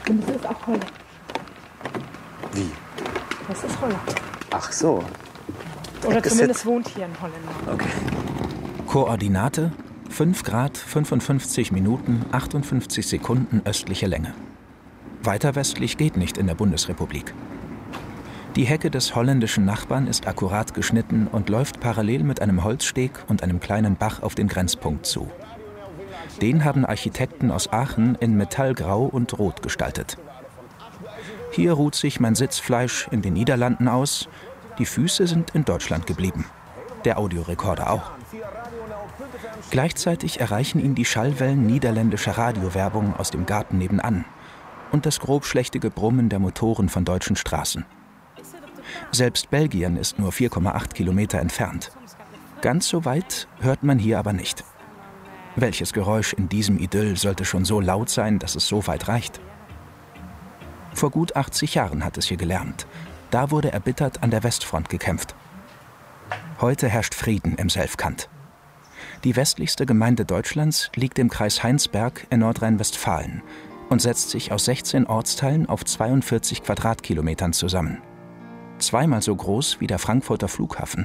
Und das ist auch Holland. Wie? Das ist Holland. Ach so. Oder zumindest wohnt hier ein Holländer. Okay. Koordinate 5 Grad 55 Minuten 58 Sekunden östliche Länge. Weiter westlich geht nicht in der Bundesrepublik. Die Hecke des holländischen Nachbarn ist akkurat geschnitten und läuft parallel mit einem Holzsteg und einem kleinen Bach auf den Grenzpunkt zu. Den haben Architekten aus Aachen in Metallgrau und Rot gestaltet. Hier ruht sich mein Sitzfleisch in den Niederlanden aus, die Füße sind in Deutschland geblieben. Der Audiorekorder auch. Gleichzeitig erreichen ihn die Schallwellen niederländischer Radiowerbung aus dem Garten nebenan und das grobschlächtige Brummen der Motoren von deutschen Straßen. Selbst Belgien ist nur 4,8 Kilometer entfernt. Ganz so weit hört man hier aber nicht. Welches Geräusch in diesem Idyll sollte schon so laut sein, dass es so weit reicht? Vor gut 80 Jahren hat es hier gelärmt. Da wurde erbittert an der Westfront gekämpft. Heute herrscht Frieden im Selfkant. Die westlichste Gemeinde Deutschlands liegt im Kreis Heinsberg in Nordrhein-Westfalen und setzt sich aus 16 Ortsteilen auf 42 Quadratkilometern zusammen. Zweimal so groß wie der Frankfurter Flughafen.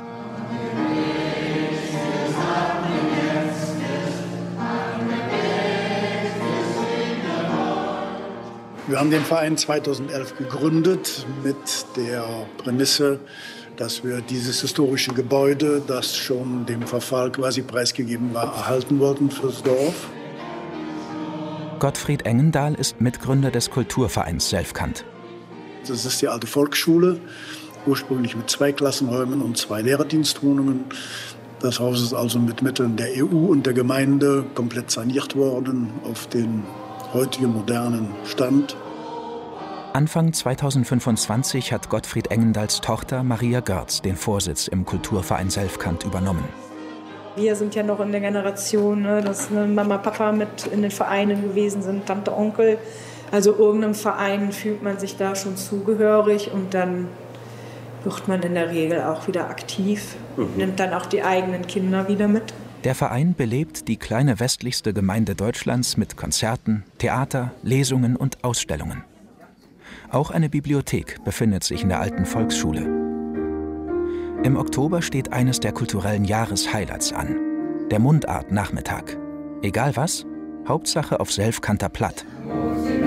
Wir haben den Verein 2011 gegründet mit der Prämisse, dass wir dieses historische Gebäude, das schon dem Verfall quasi preisgegeben war, erhalten wollten fürs Dorf. Gottfried Engendahl ist Mitgründer des Kulturvereins Selfkant. Das ist die alte Volksschule, ursprünglich mit 2 Klassenräumen und 2 Lehrerdienstwohnungen. Das Haus ist also mit Mitteln der EU und der Gemeinde komplett saniert worden auf den heutigen modernen Stand. Anfang 2025 hat Gottfried Engendahls Tochter Maria Görz den Vorsitz im Kulturverein Selfkant übernommen. Wir sind ja noch in der Generation, dass Mama, Papa mit in den Vereinen gewesen sind, Tante, Onkel. Also irgendeinem Verein fühlt man sich da schon zugehörig und dann wird man in der Regel auch wieder aktiv, nimmt dann auch die eigenen Kinder wieder mit. Der Verein belebt die kleine westlichste Gemeinde Deutschlands mit Konzerten, Theater, Lesungen und Ausstellungen. Auch eine Bibliothek befindet sich in der alten Volksschule. Im Oktober steht eines der kulturellen Jahreshighlights an, der Mundart-Nachmittag. Egal was, Hauptsache auf Selfkanter Platt.